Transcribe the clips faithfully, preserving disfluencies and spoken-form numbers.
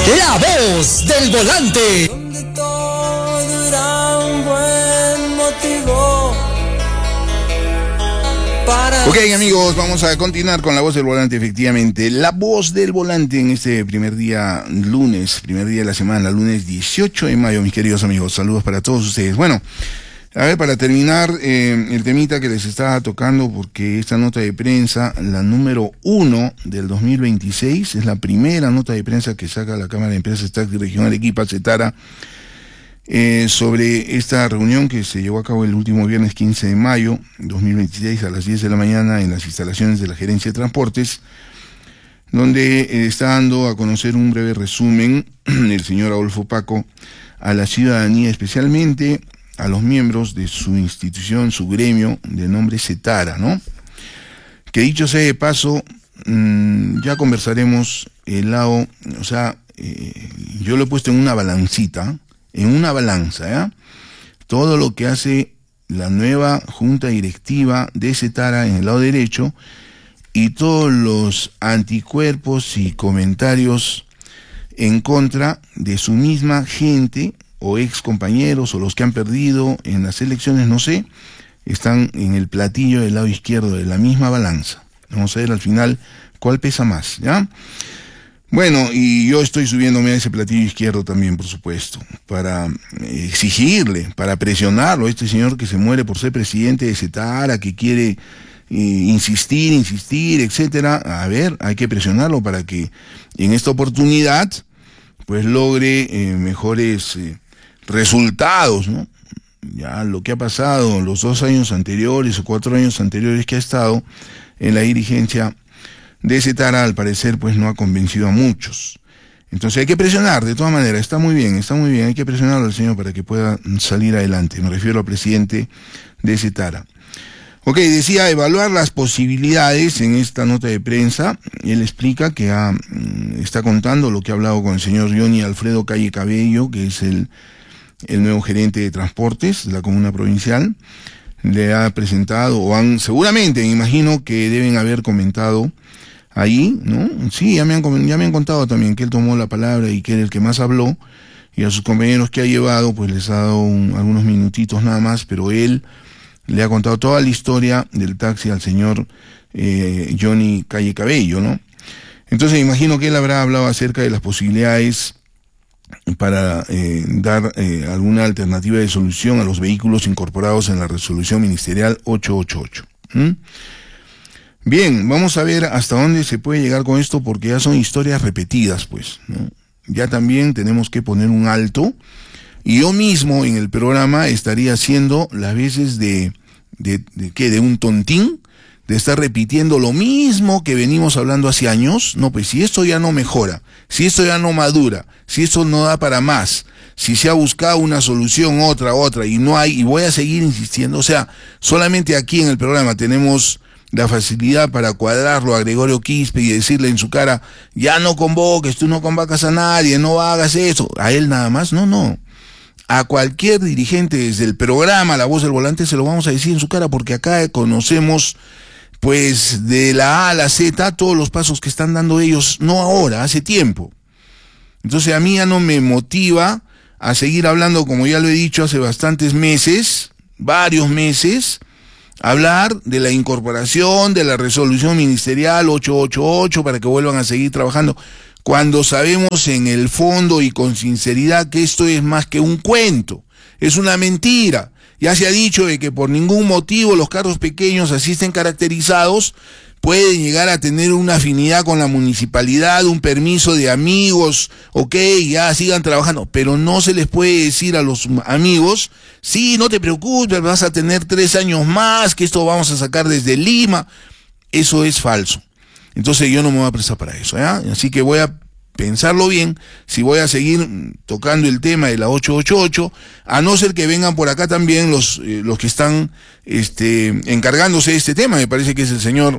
La voz del volante. Donde todo era un buen motivo para... Ok, amigos, vamos a continuar con la voz del volante, efectivamente. La voz del volante en este primer día, lunes, primer día de la semana, lunes dieciocho de mayo, mis queridos amigos. Saludos para todos ustedes. Bueno, a ver, para terminar, eh, el temita que les estaba tocando, porque esta nota de prensa, la número uno del dos mil veintiséis, es la primera nota de prensa que saca la Cámara de Empresas Taxi Regional Arequipa, Cetara, eh, sobre esta reunión que se llevó a cabo el último viernes quince de mayo dos mil veintiséis a las diez de la mañana en las instalaciones de la Gerencia de Transportes, donde eh, está dando a conocer un breve resumen el señor Adolfo Paco a la ciudadanía, especialmente a los miembros de su institución, su gremio, de nombre Cetara, ¿no? Que dicho sea de paso, mmm, ya conversaremos el lado, o sea, eh, yo lo he puesto en una balancita, en una balanza, ¿ya? Todo lo que hace la nueva junta directiva de Cetara en el lado derecho y todos los anticuerpos y comentarios en contra de su misma gente, o ex compañeros, o los que han perdido en las elecciones, no sé, están en el platillo del lado izquierdo de la misma balanza. Vamos a ver al final cuál pesa más, ¿ya? Bueno, y yo estoy subiéndome a ese platillo izquierdo también, por supuesto, para exigirle, para presionarlo, a este señor que se muere por ser presidente de Cetara, que quiere eh, insistir, insistir, etcétera. A ver, hay que presionarlo para que en esta oportunidad pues logre eh, mejores eh, resultados, ¿no? Ya lo que ha pasado los dos años anteriores o cuatro años anteriores que ha estado en la dirigencia de Cetara, al parecer pues no ha convencido a muchos. Entonces hay que presionar, de todas maneras, está muy bien, está muy bien, hay que presionar al señor para que pueda salir adelante. Me refiero al presidente de Cetara. Ok, decía evaluar las posibilidades en esta nota de prensa. Él explica que ha, está contando lo que ha hablado con el señor Johnny Alfredo Calle Cabello, que es el, el nuevo gerente de transportes de la comuna provincial. Le ha presentado, o han, seguramente, me imagino que deben haber comentado ahí, ¿no? Sí, ya me han, ya me han contado también que él tomó la palabra y que era el que más habló, y a sus compañeros que ha llevado, pues les ha dado un, algunos minutitos nada más, pero él le ha contado toda la historia del taxi al señor eh, Johnny Calle Cabello, ¿no? Entonces imagino que él habrá hablado acerca de las posibilidades para eh, dar eh, alguna alternativa de solución a los vehículos incorporados en la resolución ministerial ochocientos ochenta y ocho. ¿Mm? Bien, vamos a ver hasta dónde se puede llegar con esto, porque ya son historias repetidas, pues, ¿no? Ya también tenemos que poner un alto. Y yo mismo en el programa estaría haciendo las veces de, de, de, ¿qué? De un tontín, de estar repitiendo lo mismo que venimos hablando hace años. No, pues si esto ya no mejora, si esto ya no madura, si esto no da para más, si se ha buscado una solución, otra, otra, y no hay, y voy a seguir insistiendo. O sea, solamente aquí en el programa tenemos la facilidad para cuadrarlo a Gregorio Quispe y decirle en su cara, ya no convoques, tú no convocas a nadie, no hagas eso. A él nada más, no, no. A cualquier dirigente desde el programa La Voz del Volante se lo vamos a decir en su cara, porque acá conocemos pues de la A a la Z todos los pasos que están dando ellos, no ahora, hace tiempo. Entonces a mí ya no me motiva a seguir hablando, como ya lo he dicho hace bastantes meses, varios meses, hablar de la incorporación de la resolución ministerial ochocientos ochenta y ocho para que vuelvan a seguir trabajando, cuando sabemos en el fondo y con sinceridad que esto es más que un cuento, es una mentira. Ya se ha dicho de que por ningún motivo los carros pequeños, así estén caracterizados, pueden llegar a tener una afinidad con la municipalidad, un permiso de amigos, ok, ya sigan trabajando, pero no se les puede decir a los amigos, sí, no te preocupes, vas a tener tres años más, que esto vamos a sacar desde Lima. Eso es falso. Entonces yo no me voy a prestar para eso, ¿ya? Así que voy a pensarlo bien, si voy a seguir tocando el tema de la ochocientos ochenta y ocho, a no ser que vengan por acá también los, eh, los que están este, encargándose de este tema. Me parece que es el señor,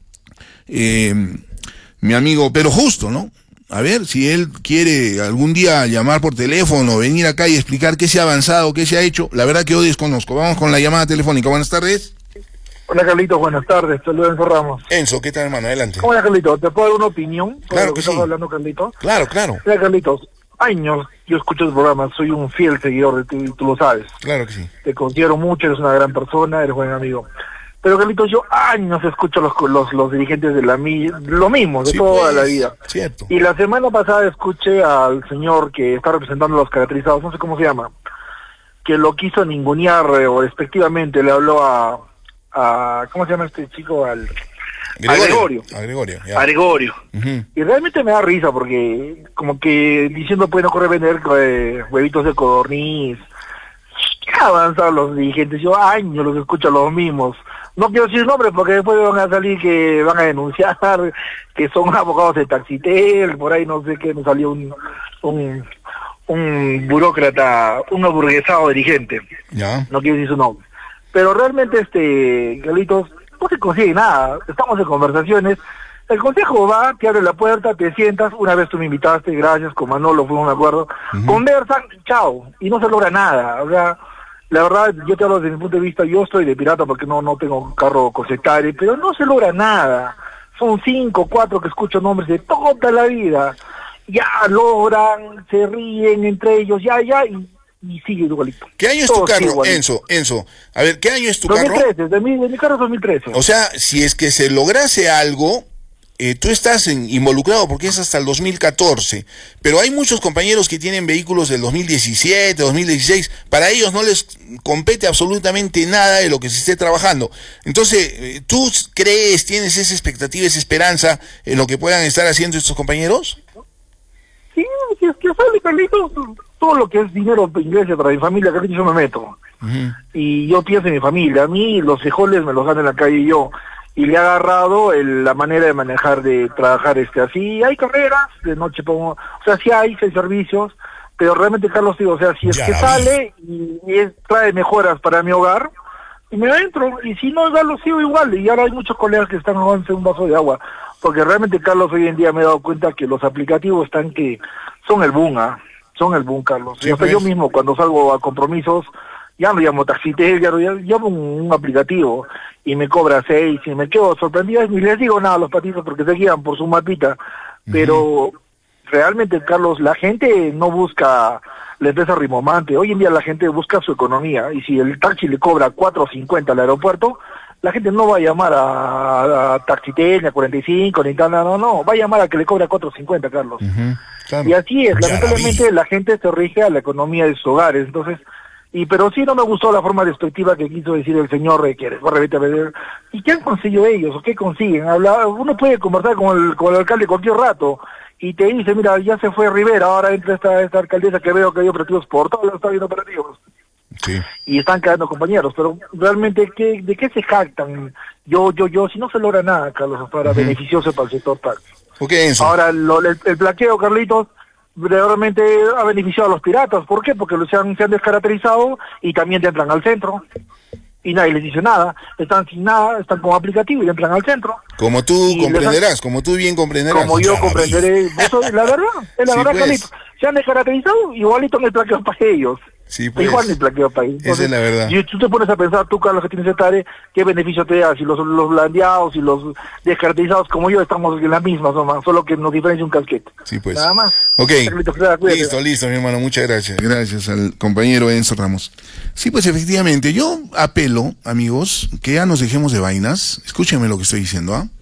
eh, mi amigo Pero Justo, ¿no? A ver, si él quiere algún día llamar por teléfono, venir acá y explicar qué se ha avanzado, qué se ha hecho, la verdad que yo desconozco. Vamos con la llamada telefónica. Buenas tardes. Hola Carlitos, buenas tardes, saludos Enzo Ramos. Enzo, ¿qué tal, hermano? Adelante. Hola Carlitos, ¿te puedo dar una opinión sobre claro lo que, que estás sí. hablando, Carlitos? Claro, claro. Hola Carlitos, años yo escucho tu programa, soy un fiel seguidor de ti, y tú lo sabes. Claro que sí. Te considero mucho, eres una gran persona, eres buen amigo. Pero Carlitos, yo años escucho los los, los dirigentes de la mi lo mismo, de Sí, toda pues, la vida. Cierto. Y la semana pasada escuché al señor que está representando a los caracterizados, no sé cómo se llama, que lo quiso ningunear eh, o respectivamente, le habló a, a ¿cómo se llama este chico? Al Gregorio. A Gregorio. A Gregorio, ya. A Gregorio. Uh-huh. Y realmente me da risa porque como que diciendo pueden correr vender eh, huevitos de codorniz. ¿Qué avanzan los dirigentes? Yo años los escucho a los mismos. No quiero decir nombres porque después van a salir que van a denunciar, que son abogados de Taxitel, por ahí no sé qué, me salió un un, un burócrata, un aburguesado dirigente. Ya. No quiero decir su nombre. Pero realmente, este, Carlitos, no se consigue nada. Estamos en conversaciones. El consejo va, te abre la puerta, te sientas. Una vez tú me invitaste, gracias, con Manolo, fuimos de acuerdo. Uh-huh. Conversan, chao. Y no se logra nada. O sea, la verdad, yo te hablo desde mi punto de vista, yo estoy de pirata porque no no tengo carro cosetario, pero no se logra nada. Son cinco, cuatro que escucho nombres de toda la vida. Ya logran, se ríen entre ellos, ya, ya, y y sigue igualito. ¿Qué año es Todo tu carro, igualito. Enzo? Enzo, a ver, ¿qué año es tu dos mil trece, carro? de mi, de mi carro es dos mil trece. O sea, si es que se lograse algo, eh, tú estás en, involucrado porque es hasta el dos mil catorce, pero hay muchos compañeros que tienen vehículos del dos mil diecisiete, dos mil dieciséis, para ellos no les compete absolutamente nada de lo que se esté trabajando. Entonces, eh, ¿tú crees, tienes esa expectativa, esa esperanza en lo que puedan estar haciendo estos compañeros? Sí, si es que sale, Carlitos, todo lo que es dinero ingresa para mi familia, Carlitos, yo me meto. Uh-huh. Y yo pienso en mi familia. A mí los frijoles me los dan en la calle yo. Y le he agarrado el, la manera de manejar, de trabajar este así. Hay carreras, de noche pongo... O sea, sí hay, sí hay servicios, pero realmente, Carlos, digo, o sea, si es ya que sale y, y es, trae mejoras para mi hogar, y me entro. Y si no, ya lo sigo igual. Y ahora hay muchos colegas que están jugando un vaso de agua. Porque realmente, Carlos, hoy en día me he dado cuenta que los aplicativos están que son el boom, ¿ah? Son el boom, Carlos. Sí, y hasta pues. Yo mismo, cuando salgo a compromisos, ya no llamo Taxitel, ya, ya llamo un, un aplicativo y me cobra seis y me quedo sorprendido. Ni les digo nada a los patitos porque se guían por su mapita. Pero uh-huh. realmente, Carlos, la gente no busca la empresa rimomante. Hoy en día la gente busca su economía. Y si el taxi le cobra cuatro cincuenta al aeropuerto, la gente no va a llamar a, a Taxitel, ni a cuarenta y cinco, ni nada, no, no, va a llamar a que le cobra cuatro cincuenta, Carlos. Uh-huh, claro. Y así es, lamentablemente la gente se rige a la economía de sus hogares, entonces, y pero sí no me gustó la forma despectiva que quiso decir el señor eh, que corre, vete a ver. ¿Y qué han conseguido ellos? ¿O qué consiguen? Habla, uno puede conversar con el, con el alcalde cualquier rato, y te dice, mira, ya se fue Rivera, ahora entra esta, esta alcaldesa que veo que hay operativos por todos los está viendo operativos. Sí. Y están quedando compañeros, pero realmente ¿qué, ¿de qué se jactan? Yo, yo, yo, si no se logra nada, Carlos, para uh-huh. beneficioso para el sector taxi. Okay, eso. Ahora, lo, el, el plaqueo, Carlitos, realmente ha beneficiado a los piratas. ¿Por qué? Porque se han, se han descaracterizado y también entran al centro. Y nadie les dice nada, están sin nada, están como aplicativo y entran al centro. Como tú comprenderás, han, como tú bien comprenderás. Como yo comprenderé, eso es la verdad, es la sí, verdad, pues. Carlitos. Se han descaracterizado, igualito en el plaqueo para ellos. Sí, pues. Igual el plaqueo para ellos. Entonces, esa es la verdad. Si tú te pones a pensar, tú, Carlos, que tienes esta área, ¿qué beneficio te da? Si los, los blandeados y los descaracterizados como yo estamos en la misma zona, solo que nos diferencia un casquete. Sí, pues. Nada más. Ok. Listo, listo, mi hermano, muchas gracias. Gracias al compañero Enzo Ramos. Sí, pues efectivamente, yo apelo, amigos, que ya nos dejemos de vainas. Escúchenme lo que estoy diciendo, ¿ah?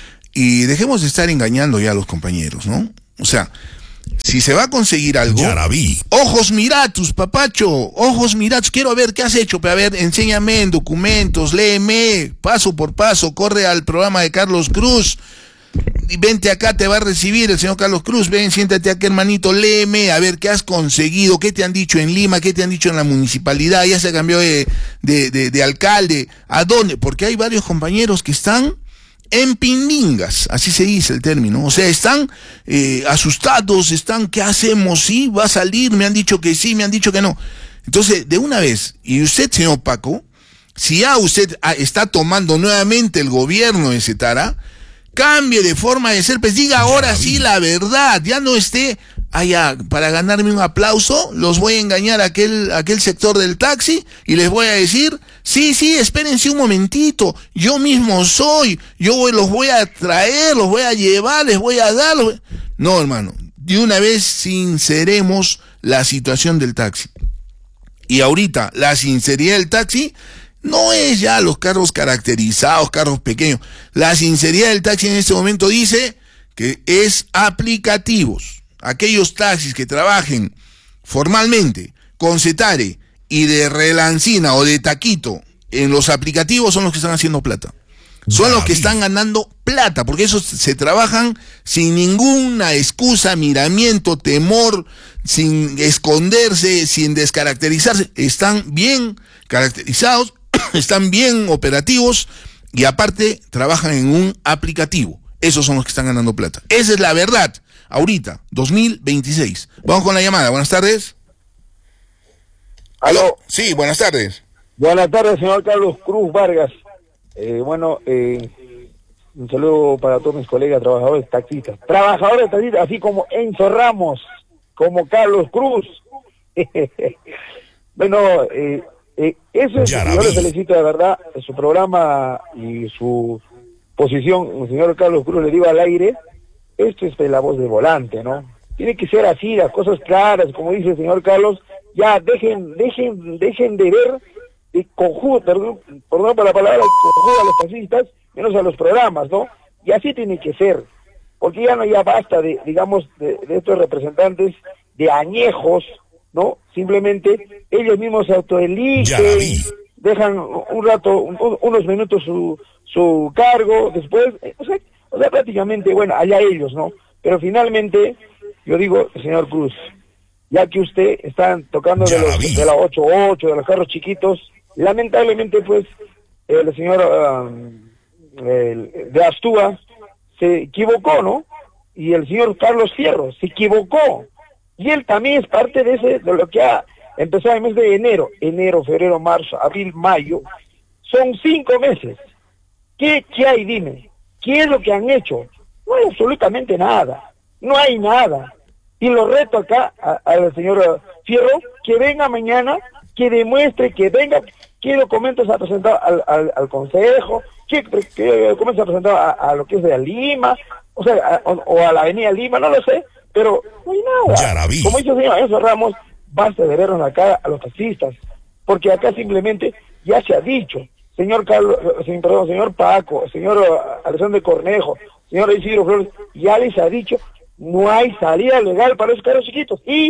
Y dejemos de estar engañando ya a los compañeros, ¿no? O sea, si se va a conseguir algo, ya la vi. Ojos miratus, papacho, ojos miratus, quiero ver qué has hecho, pero a ver, enséñame en documentos, léeme, paso por paso, corre al programa de Carlos Cruz, y vente acá, te va a recibir el señor Carlos Cruz, ven, siéntate aquí, hermanito, léeme, a ver qué has conseguido, qué te han dicho en Lima, qué te han dicho en la municipalidad, ya se cambió de, de, de, de alcalde, ¿a dónde? Porque hay varios compañeros que están en pindingas, así se dice el término, o sea, están eh, asustados, están, ¿qué hacemos? Sí, va a salir, me han dicho que sí, me han dicho que no. Entonces, de una vez, y usted, señor Paco, si ya usted está tomando nuevamente el gobierno de Cetara, cambie de forma de ser, pues diga ahora sí la verdad, ya no esté, allá, para ganarme un aplauso, los voy a engañar a aquel, a aquel sector del taxi, y les voy a decir, Sí, sí, espérense un momentito, yo mismo soy, yo los voy a traer, los voy a llevar, les voy a dar. Voy... No, hermano, de una vez sinceremos la situación del taxi. Y ahorita, la sinceridad del taxi no es ya los carros caracterizados, carros pequeños. La sinceridad del taxi en este momento dice que es aplicativos. Aquellos taxis que trabajen formalmente con Cetare y de Relancina o de Taquito en los aplicativos son los que están haciendo plata. Son los que están ganando plata, porque esos se trabajan sin ninguna excusa, miramiento, temor, sin esconderse, sin descaracterizarse. Están bien caracterizados, están bien operativos y aparte trabajan en un aplicativo. Esos son los que están ganando plata. Esa es la verdad, ahorita, dos mil veintiséis. Vamos con la llamada. Buenas tardes. Aló. Sí, buenas tardes. Buenas tardes, señor Carlos Cruz Vargas. Eh, bueno, eh, un saludo para todos mis colegas trabajadores taxistas. Trabajadores taxistas, así como Enzo Ramos, como Carlos Cruz. Bueno, eh, eh, eso es, yo le felicito de verdad, su programa y su posición, el señor Carlos Cruz, le digo al aire, esto es de la voz de volante, ¿no? Tiene que ser así, las cosas claras, como dice el señor Carlos, ya dejen, dejen, dejen de ver de conjunto, perdón, perdón por la palabra, conjunto a los taxistas, menos a los programas, ¿no? Y así tiene que ser, porque ya no ya basta de, digamos, de, de estos representantes de añejos, ¿no? Simplemente ellos mismos se autoeligen, dejan un rato, un, unos minutos su, su cargo, después, eh, o sea, o sea, prácticamente, bueno, allá ellos, ¿no? Pero finalmente, yo digo, señor Cruz, ya que usted está tocando de, los, de la ocho ocho, de los carros chiquitos, lamentablemente, pues, el señor uh, el, de Astúa se equivocó, ¿no? Y el señor Carlos Fierro se equivocó. Y él también es parte de ese, de lo que ha empezado en el mes de enero, enero, febrero, marzo, abril, mayo, son cinco meses. ¿Qué, qué hay? Dime, ¿qué es lo que han hecho? No hay absolutamente nada, no hay nada. Y lo reto acá al señor Fierro, que venga mañana, que demuestre, que venga, qué documentos ha presentado al, al, al Consejo, qué, qué documentos ha presentado a, a lo que es de Lima, o sea, a, o, o a la Avenida Lima, no lo sé, pero no hay nada. Como dice el señor Enzo Ramos, basta de vernos acá a los taxistas, porque acá simplemente ya se ha dicho, señor Carlos, señor, perdón, señor Paco, señor Alexander Cornejo, señor Isidro Flores, ya les ha dicho, no hay salida legal para esos carros chiquitos, y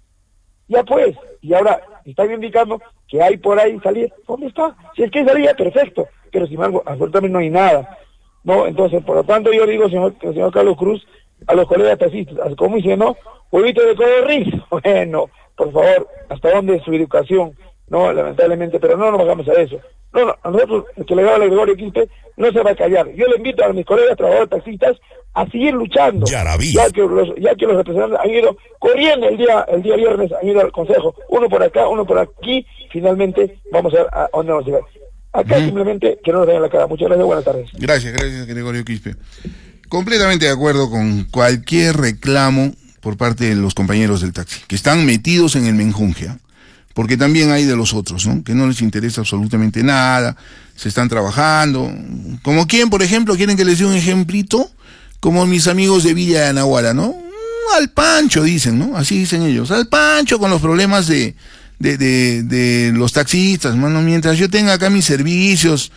ya pues, y ahora están indicando que hay por ahí salida. ¿Dónde está? Si es que hay salida, perfecto, pero sin embargo, absolutamente no hay nada, ¿no? Entonces, por lo tanto, yo digo, señor, señor Carlos Cruz, a los colegas taxistas, como dice, ¿no? Huevito de codorniz, bueno, por favor, ¿hasta dónde es su educación? No, lamentablemente, pero no nos hagamos a eso. No, no, a nosotros, el que le da a Gregorio Quispe, no se va a callar. Yo le invito a mis colegas trabajadores taxistas a seguir luchando, ya, ya que los ya que los representantes han ido corriendo el día el día viernes, han ido al Consejo, uno por acá, uno por aquí, finalmente vamos a ver a dónde vamos a llegar. Acá uh-huh. Simplemente que no nos den la cara. Muchas gracias, buenas tardes. Gracias, gracias Gregorio Quispe. Completamente de acuerdo con cualquier reclamo por parte de los compañeros del taxi, que están metidos en el menjunje, ¿eh? Porque también hay de los otros, ¿no? Que no les interesa absolutamente nada, se están trabajando. ¿Como quién, por ejemplo? ¿Quieren que les dé un ejemplito? Como mis amigos de Villa de Anahuara, ¿no? Al Pancho, dicen, ¿no? Así dicen ellos. Al Pancho con los problemas de, de, de, de los taxistas, mano. Mientras yo tenga acá mis servicios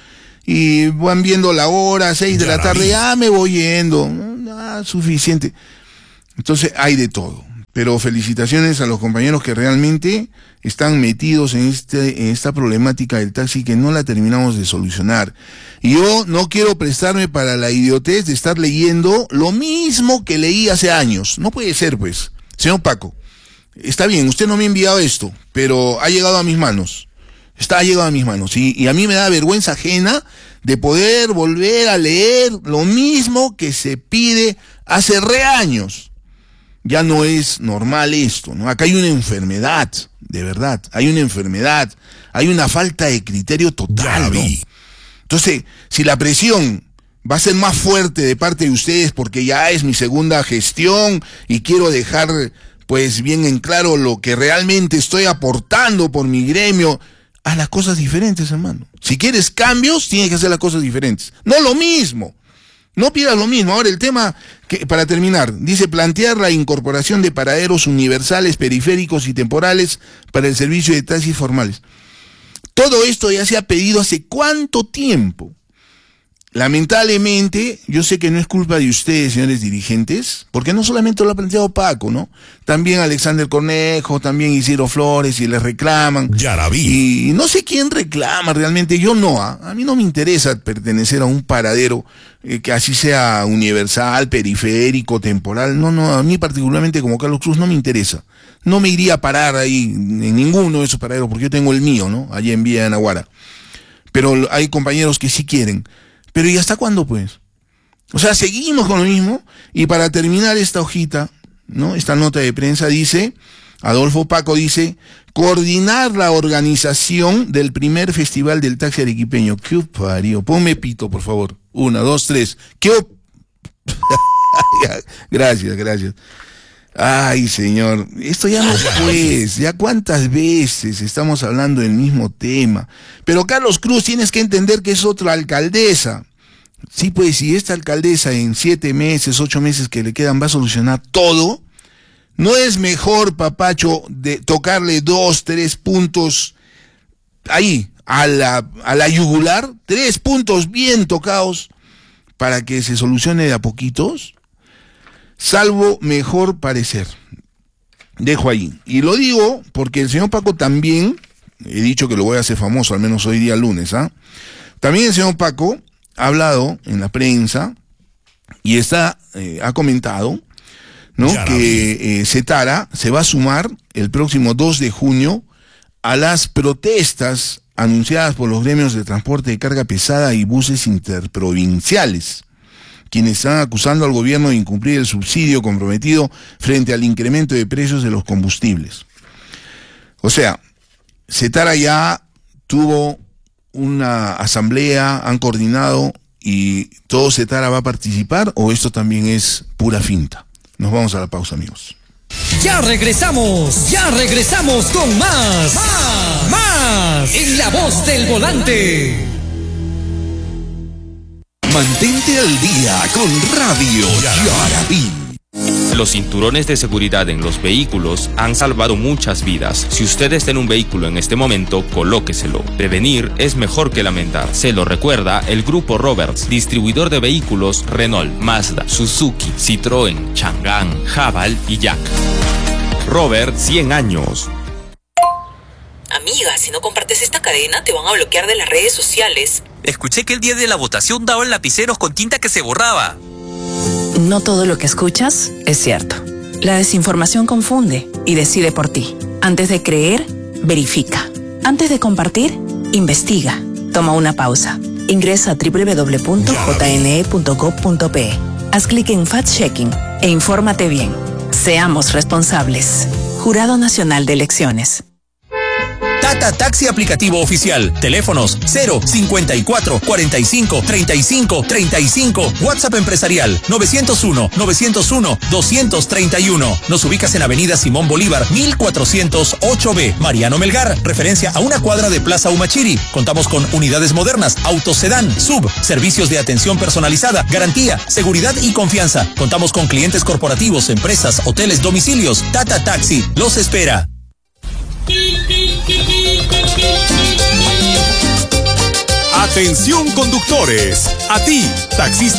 y van viendo la hora, seis de la tarde, ya me voy yendo. Ah, suficiente. Entonces hay de todo. Pero felicitaciones a los compañeros que realmente están metidos en, este, en esta problemática del taxi que no la terminamos de solucionar. Y yo no quiero prestarme para la idiotez de estar leyendo lo mismo que leí hace años. No puede ser, pues. Señor Paco, está bien, usted no me ha enviado esto, pero ha llegado a mis manos. Está ha llegado a mis manos. Y, y a mí me da vergüenza ajena de poder volver a leer lo mismo que se pide hace re años. Ya no es normal esto, ¿no? Acá hay una enfermedad, de verdad, hay una enfermedad, hay una falta de criterio total, ¿no? Entonces, si la presión va a ser más fuerte de parte de ustedes porque ya es mi segunda gestión y quiero dejar, pues, bien en claro lo que realmente estoy aportando por mi gremio, haz las cosas diferentes, hermano. Si quieres cambios, tienes que hacer las cosas diferentes. No lo mismo. No pidas lo mismo. Ahora el tema, que, para terminar, dice plantear la incorporación de paraderos universales, periféricos y temporales para el servicio de taxis formales. Todo esto ya se ha pedido hace cuánto tiempo. Lamentablemente, yo sé que no es culpa de ustedes, señores dirigentes, porque no solamente lo ha planteado Paco, ¿no? También Alexander Cornejo, también Isidro Flores, y les reclaman. Ya la vi. Y no sé quién reclama realmente, yo no, ¿eh? A mí no me interesa pertenecer a un paradero eh, que así sea universal, periférico, temporal. No, no, a mí particularmente como Carlos Cruz no me interesa. No me iría a parar ahí en ninguno de esos paraderos, porque yo tengo el mío, ¿no? Allá en Villa de Naguara. Pero hay compañeros que sí quieren. Pero ¿y hasta cuándo, pues? O sea, seguimos con lo mismo. Y para terminar esta hojita, ¿no? Esta nota de prensa dice, Adolfo Paco dice, coordinar la organización del primer festival del taxi arequipeño. ¡Qué parió! Ponme pito, por favor. Una, dos, tres. ¡Qué op... Gracias, gracias. Ay, señor, esto ya no pues, ya cuántas veces estamos hablando del mismo tema. Pero Carlos Cruz, tienes que entender que es otra alcaldesa. Sí, pues, si esta alcaldesa en siete meses, ocho meses que le quedan va a solucionar todo, ¿no es mejor, papacho, de tocarle dos, tres puntos ahí, a la, a la yugular? Tres puntos bien tocados para que se solucione de a poquitos. Salvo mejor parecer. Dejo ahí. Y lo digo porque el señor Paco también, he dicho que lo voy a hacer famoso, al menos hoy día lunes, ¿ah? También el señor Paco ha hablado en la prensa y está, eh, ha comentado, ¿no? Que eh, Cetara se va a sumar el próximo dos de junio a las protestas anunciadas por los gremios de transporte de carga pesada y buses interprovinciales, quienes están acusando al gobierno de incumplir el subsidio comprometido frente al incremento de precios de los combustibles. O sea, Cetara ya tuvo una asamblea, han coordinado y todo Cetara va a participar, ¿o esto también es pura finta? Nos vamos a la pausa, amigos. Ya regresamos, ya regresamos con más, más, más en La Voz del Volante. Mantente al día con Radio Yarabí. Los cinturones de seguridad en los vehículos han salvado muchas vidas. Si usted está en un vehículo en este momento, colóqueselo. Prevenir es mejor que lamentar. Se lo recuerda el Grupo Roberts, distribuidor de vehículos Renault, Mazda, Suzuki, Citroën, Chang'an, Haval y Jack. Robert, cien años. Amiga, si no compartes esta cadena, te van a bloquear de las redes sociales. Escuché que el día de la votación daban lapiceros con tinta que se borraba. No todo lo que escuchas es cierto. La desinformación confunde y decide por ti. Antes de creer, verifica. Antes de compartir, investiga. Toma una pausa. Ingresa a doble u doble u doble u punto j n e punto gob punto p e. Haz clic en fact-checking e infórmate bien. Seamos responsables. Jurado Nacional de Elecciones. Tata Taxi aplicativo oficial. Teléfonos cero cincuenta y cuatro, cuarenta y cinco, treinta y cinco, treinta y cinco. WhatsApp empresarial novecientos uno, novecientos uno, doscientos treinta y uno. Nos ubicas en Avenida Simón Bolívar, mil cuatrocientos ocho B. Mariano Melgar, referencia a una cuadra de Plaza Humachiri. Contamos con unidades modernas, autos sedán, sub, servicios de atención personalizada, garantía, seguridad y confianza. Contamos con clientes corporativos, empresas, hoteles, domicilios. Tata Taxi los espera. Atención conductores, a ti, taxista